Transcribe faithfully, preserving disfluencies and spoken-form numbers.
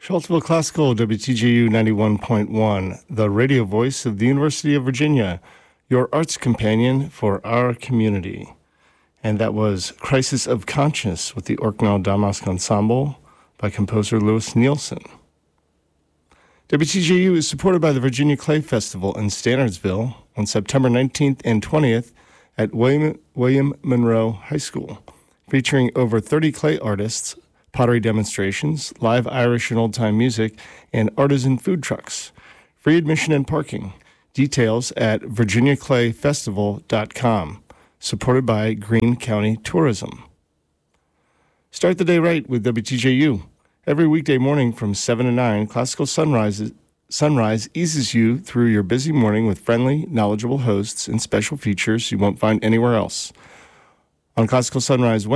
Charlottesville Classical, W T J U ninety-one point one, the radio voice of the University of Virginia, your arts companion for our community. And that was Crisis of Conscience with the Orknell Damask Ensemble by composer Louis Nielsen. W T J U is supported by the Virginia Clay Festival in Standardsville on September nineteenth and twentieth at William, William Monroe High School, featuring over thirty clay artists, pottery demonstrations, live Irish and old-time music, and artisan food trucks. Free admission and parking. Details at virginia clay festival dot com. Supported by Greene County Tourism. Start the day right with W T J U. Every weekday morning from seven to nine, Classical Sunrise, Sunrise eases you through your busy morning with friendly, knowledgeable hosts and special features you won't find anywhere else. On Classical Sunrise